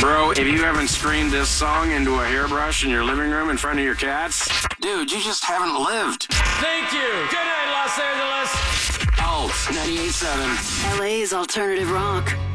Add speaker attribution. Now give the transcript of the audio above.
Speaker 1: Bro, if you haven't screamed this song into a hairbrush in your living room in front of your cats, dude, you just haven't lived.
Speaker 2: Thank you. Good night, Los Angeles.
Speaker 1: Alt 98.7.
Speaker 3: LA's alternative rock.